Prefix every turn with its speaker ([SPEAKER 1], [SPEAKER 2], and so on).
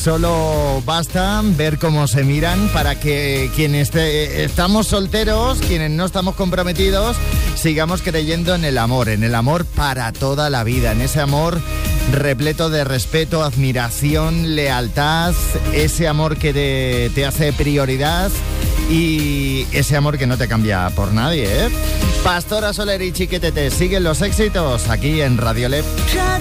[SPEAKER 1] solo basta ver cómo se miran para que quienes estamos solteros, quienes no estamos comprometidos, sigamos creyendo en el amor para toda la vida, en ese amor repleto de respeto, admiración, lealtad, ese amor que te hace prioridad y ese amor que no te cambia por nadie, ¿eh? Pastora Soler y Chiquetete, siguen los éxitos aquí en Radio Lep.